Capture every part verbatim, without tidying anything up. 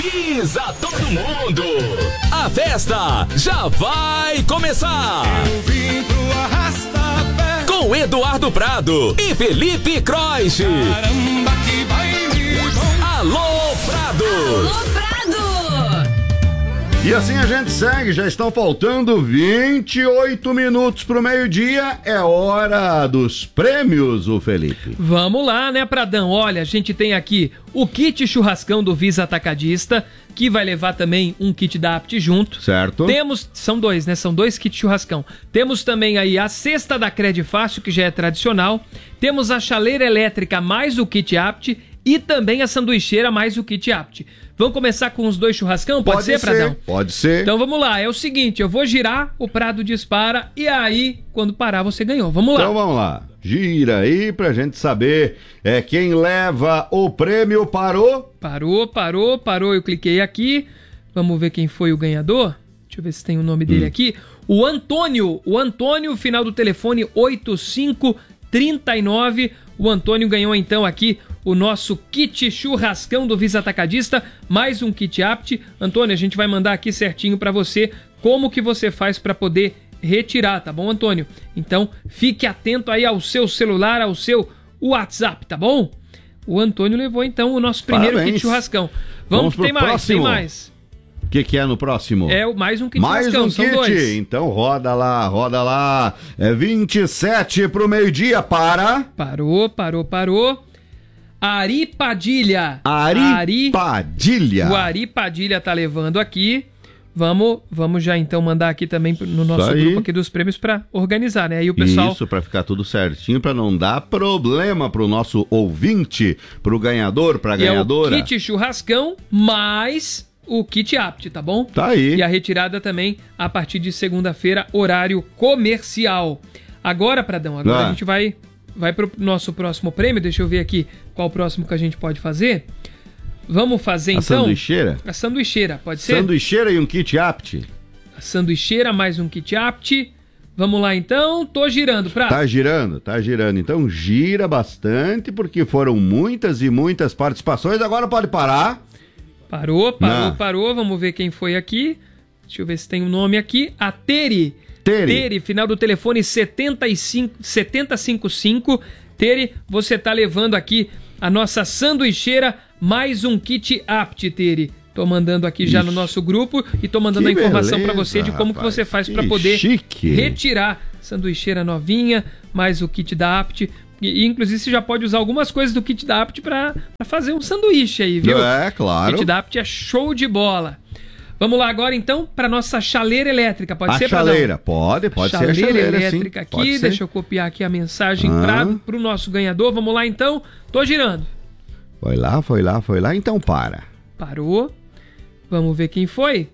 Avisa todo mundo. A festa já vai começar. Eu vim pro Arrasta-Pé com Eduardo Prado e Felipe Croix. Caramba, que baile bom. Alô, Prado. Alô, Prado. E assim a gente segue, já estão faltando vinte e oito minutos pro meio-dia, é hora dos prêmios, o Felipe. Vamos lá, né, Pradão? Olha, a gente tem aqui o kit churrascão do Visa Atacadista, que vai levar também um kit da Apt junto. Certo. Temos, são dois, né? São dois kits churrascão. Temos também aí a cesta da Cred Fácil, que já é tradicional. Temos a chaleira elétrica mais o kit Apt e também a sanduicheira mais o kit Apt. Vamos começar com os dois churrascão? Pode, Pode ser, ser, Pradão? Pode ser. Então vamos lá, é o seguinte, eu vou girar, o Prado dispara e aí, quando parar, você ganhou. Vamos lá. Então vamos lá, gira aí pra gente saber é, quem leva o prêmio. Parou? Parou, parou, parou, eu cliquei aqui. Vamos ver quem foi o ganhador. Deixa eu ver se tem o nome dele hum. aqui. O Antônio, o Antônio, final do telefone oitenta e cinco trinta e nove. O Antônio ganhou então aqui o nosso kit churrascão do Visa Atacadista, mais um kit Apt. Antônio, a gente vai mandar aqui certinho pra você como que você faz pra poder retirar, tá bom, Antônio? Então, fique atento aí ao seu celular, ao seu WhatsApp, tá bom? O Antônio levou então o nosso primeiro Parabéns. kit churrascão. Vamos, Vamos tem mais, próximo. tem mais. O que, que é no próximo? É mais um kit Mais churrascão, um são kit, dois. então roda lá, roda lá. É vinte e sete pro meio-dia, para... Parou, parou, parou. Ari Padilha. Ari, Ari Padilha. O Ari Padilha tá levando aqui. Vamos, vamos já então mandar aqui também no nosso grupo aqui dos prêmios para organizar, né? Aí o pessoal... Isso, para ficar tudo certinho, para não dar problema pro nosso ouvinte, pro ganhador, pra ganhadora. É o kit churrascão mais o kit Apt, tá bom? Tá aí. E a retirada também a partir de segunda-feira, horário comercial. Agora, Pradão, agora ah. a gente vai, vai pro nosso próximo prêmio. Deixa eu ver aqui qual o próximo que a gente pode fazer. Vamos fazer a então... sanduicheira? A sanduicheira, pode ser? Sanduicheira e um kit Apt. A sanduicheira mais um kit Apt. Vamos lá então, tô girando, Prado. Tá girando, tá girando. Então gira bastante, porque foram muitas e muitas participações. Agora pode parar. Parou, parou, Não. parou. Vamos ver quem foi aqui. Deixa eu ver se tem um nome aqui. A Tere. Tere. Tere, final do telefone setenta e cinco, setenta e cinco cinco. Tere, você tá levando aqui a nossa sanduicheira mais um kit Apt, Tere. Tô mandando aqui já Ixi. no nosso grupo e tô mandando Que a informação beleza, pra você de como rapaz. que você faz Que pra poder chique. retirar sanduicheira novinha, mais o kit da Apt. E, e inclusive você já pode usar algumas coisas do kit da Apt pra, pra fazer um sanduíche aí, viu? É, claro. O kit da Apt é show de bola. Vamos lá agora então para nossa chaleira elétrica, pode a ser, chaleira, pode, pode chaleira ser a chaleira, elétrica sim. aqui, Pode ser. deixa eu copiar aqui a mensagem Ah. para pro nosso ganhador. Vamos lá então, tô girando. Foi lá, foi lá, foi lá, então para. Parou. Vamos ver quem foi.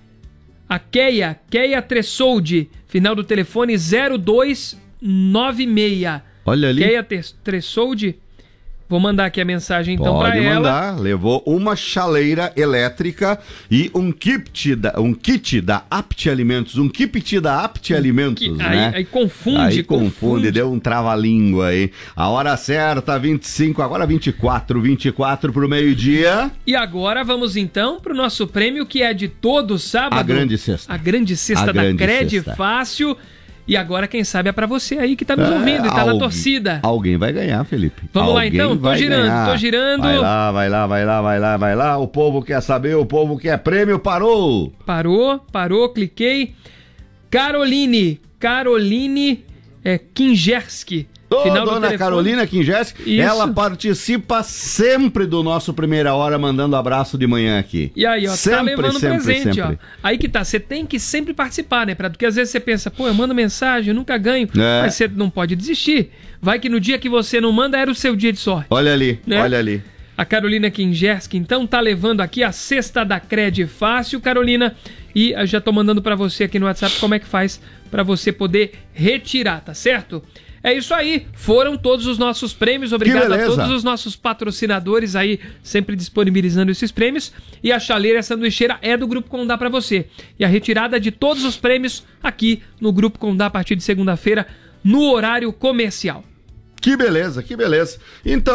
A Keia, Keia Tressoldi, final do telefone zero dois nove seis. Olha ali. Keia Tressoldi. Vou mandar aqui a mensagem então para Pode ela. mandar. Levou uma chaleira elétrica e um kit da, um kit da Apt Alimentos. Um kit da Apt Alimentos, Que- né? aí, aí confunde, Aí confunde, confunde. deu um trava-língua aí. A hora certa, vinte e cinco, agora vinte e quatro, vinte e quatro pro meio-dia. E agora vamos então pro nosso prêmio que é de todo sábado. A grande cesta. A grande cesta A da grande Cred cesta. Fácil. E agora, quem sabe, é pra você aí que tá nos É, ouvindo e tá na alguém- torcida. Alguém vai ganhar, Felipe. Vamos lá, Alguém então? Tô vai girando, ganhar. tô girando. Vai lá, vai lá, vai lá, vai lá, vai lá. O povo quer saber, o povo quer prêmio, parou. Parou, parou, cliquei. Caroline, Caroline é, Kingerski. Ô, Final do dona telefone. Carolina Kingeski, Isso. ela participa sempre do nosso Primeira Hora, mandando abraço de manhã aqui. E aí, ó, sempre, tá levando sempre, presente, sempre. ó. Aí que tá, você tem que sempre participar, né, Prado? Porque às vezes você pensa, pô, eu mando mensagem, eu nunca ganho. É. Mas você não pode desistir. Vai que no dia que você não manda, era o seu dia de sorte. Olha ali, Né? olha ali. A Carolina Kingerski, então, tá levando aqui a cesta da Cred Fácil, Carolina. E eu já tô mandando pra você aqui no WhatsApp como é que faz pra você poder retirar, tá certo? É isso aí, foram todos os nossos prêmios, obrigado a beleza. todos os nossos patrocinadores aí, sempre disponibilizando esses prêmios, e a chaleira e a sanduicheira é do Grupo Condá pra você, e a retirada de todos os prêmios aqui no Grupo Condá a partir de segunda-feira, no horário comercial. Que beleza, que beleza. Então,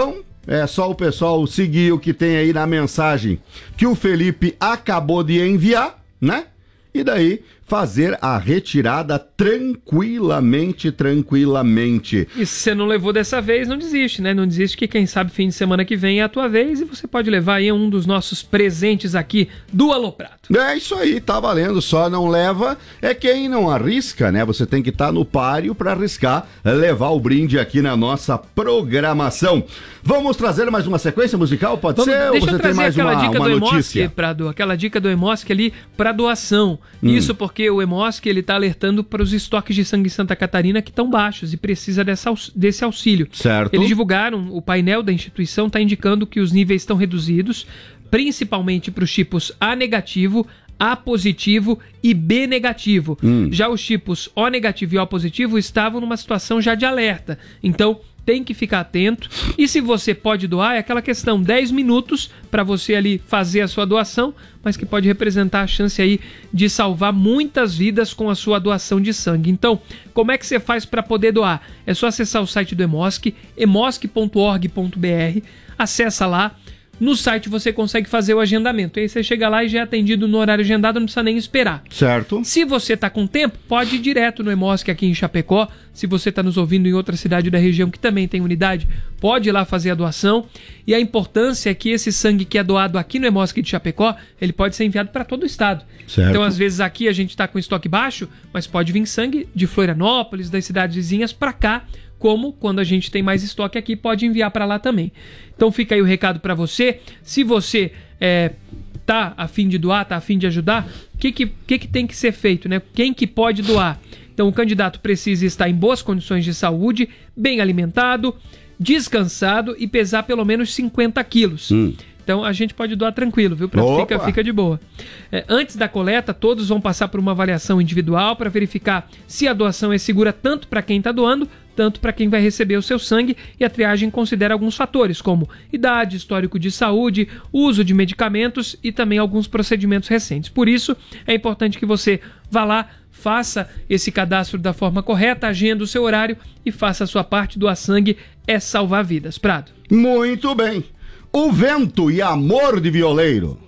É só o pessoal seguir o que tem aí na mensagem que o Felipe acabou de enviar, né? E daí fazer a retirada tranquilamente, tranquilamente. E se você não levou dessa vez, não desiste, né? Não desiste que quem sabe fim de semana que vem é a tua vez e você pode levar aí um dos nossos presentes aqui do Aloprado. É isso aí, tá valendo, só não leva é quem não arrisca, né? Você tem que estar tá no páreo para arriscar levar o brinde aqui na nossa programação. Vamos trazer mais uma sequência musical, pode Vamos, ser? deixa Ou você eu trazer tem mais aquela uma, dica uma do notícia? Emosc, Prado, aquela dica do Emosc ali para doação. Hum. Isso porque o Emosc ele tá alertando para os estoques de sangue em Santa Catarina que estão baixos e precisa dessa, desse auxílio. Certo. Eles divulgaram, o painel da instituição está indicando que os níveis estão reduzidos, principalmente para os tipos A negativo, A positivo e B negativo. Hum. Já os tipos O negativo e O positivo estavam numa situação já de alerta. Então, tem que ficar atento. E se você pode doar, é aquela questão, dez minutos para você ali fazer a sua doação, mas que pode representar a chance aí de salvar muitas vidas com a sua doação de sangue. Então, como é que você faz para poder doar? É só acessar o site do Emosc, emosc ponto org ponto br, acessa lá. No site você consegue fazer o agendamento. Aí você chega lá e já é atendido no horário agendado, não precisa nem esperar. Certo. Se você está com tempo, pode ir direto no Emosc aqui em Chapecó. Se você está nos ouvindo em outra cidade da região que também tem unidade, pode ir lá fazer a doação. E a importância é que esse sangue que é doado aqui no Emosc de Chapecó, ele pode ser enviado para todo o estado. Certo. Então, às vezes aqui a gente está com estoque baixo, mas pode vir sangue de Florianópolis, das cidades vizinhas para cá, como quando a gente tem mais estoque aqui, pode enviar para lá também. Então fica aí o recado para você. Se você é, tá a fim de doar, tá a fim de ajudar, o que que, que que tem que ser feito, né? Quem que pode doar? Então o candidato precisa estar em boas condições de saúde, bem alimentado, descansado e pesar pelo menos cinquenta quilos. Hum. Então a gente pode doar tranquilo, viu? Pra fica, fica de boa. É, antes da coleta, todos vão passar por uma avaliação individual para verificar se a doação é segura tanto para quem está doando, tanto para quem vai receber o seu sangue, e a triagem considera alguns fatores, como idade, histórico de saúde, uso de medicamentos e também alguns procedimentos recentes. Por isso, é importante que você vá lá, faça esse cadastro da forma correta, agenda o seu horário e faça a sua parte. Doar sangue é salvar vidas. Prado. Muito bem. O Vento e Amor de Violeiro.